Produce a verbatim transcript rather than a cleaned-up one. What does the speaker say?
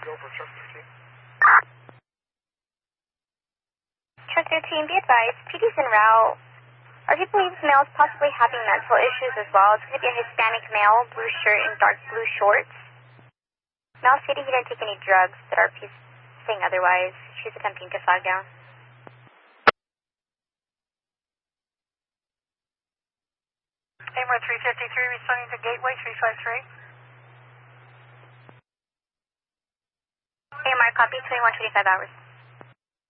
Go for truck thirteen. Truck thirteen, be advised, P D's en route. Our people believe this male is possibly having mental issues as well. It's going to be a Hispanic male, blue shirt and dark blue shorts. Male stated he didn't take any drugs, but R P's saying otherwise. She's attempting to flag down. A M R three fifty-three, responding to Gateway three five three. A M R copy, twenty-one twenty-five hours.